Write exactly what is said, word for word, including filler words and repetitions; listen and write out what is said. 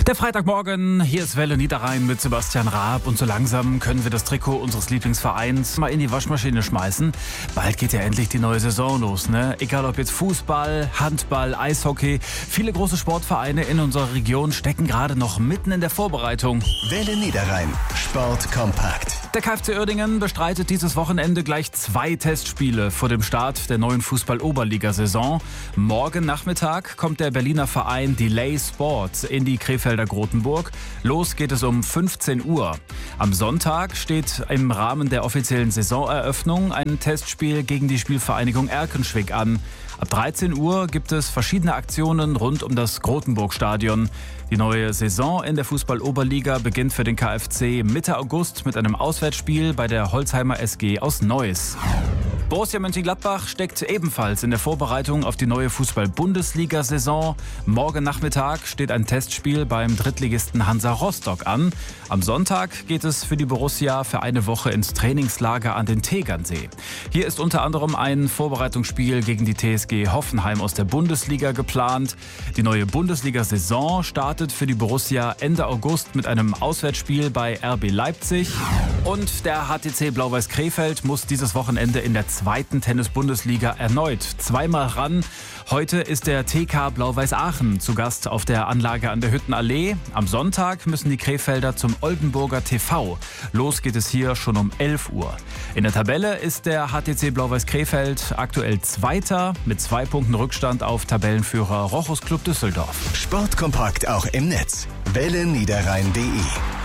Der Freitagmorgen, hier ist Welle Niederrhein mit Sebastian Raab und so langsam können wir das Trikot unseres Lieblingsvereins mal in die Waschmaschine schmeißen. Bald geht ja endlich die neue Saison los, ne? Egal ob jetzt Fußball, Handball, Eishockey, viele große Sportvereine in unserer Region stecken gerade noch mitten in der Vorbereitung. Welle Niederrhein, Sport kompakt. Der K F C Uerdingen bestreitet dieses Wochenende gleich zwei Testspiele vor dem Start der neuen Fußball-Oberliga-Saison. Morgen Nachmittag kommt der Berliner Verein Delay Sports in die Krefelder Grotenburg. Los geht es um fünfzehn Uhr. Am Sonntag steht im Rahmen der offiziellen Saisoneröffnung ein Testspiel gegen die Spielvereinigung Erkenschwick an. Ab dreizehn Uhr gibt es verschiedene Aktionen rund um das Grotenburg-Stadion. Die neue Saison in der Fußball-Oberliga beginnt für den K F C Mitte August mit einem Auswärtsspiel bei der Holzheimer S G aus Neuss. Borussia Mönchengladbach steckt ebenfalls in der Vorbereitung auf die neue Fußball-Bundesliga-Saison. Morgen Nachmittag steht ein Testspiel beim Drittligisten Hansa Rostock an. Am Sonntag geht es für die Borussia für eine Woche ins Trainingslager an den Tegernsee. Hier ist unter anderem ein Vorbereitungsspiel gegen die T S G Hoffenheim aus der Bundesliga geplant. Die neue Bundesliga-Saison startet für die Borussia Ende August mit einem Auswärtsspiel bei R B Leipzig. Und der H T C Blau-Weiß Krefeld muss dieses Wochenende in der zweiten Tennis-Bundesliga erneut zweimal ran. Heute ist der T K Blau-Weiß Aachen zu Gast auf der Anlage an der Hüttenallee. Am Sonntag müssen die Krefelder zum Oldenburger T V. Los geht es hier schon um elf Uhr. In der Tabelle ist der H T C Blau-Weiß Krefeld aktuell Zweiter mit zwei Punkten Rückstand auf Tabellenführer Rochus Club Düsseldorf. Sportkompakt auch im Netz. Welle Niederrhein punkt de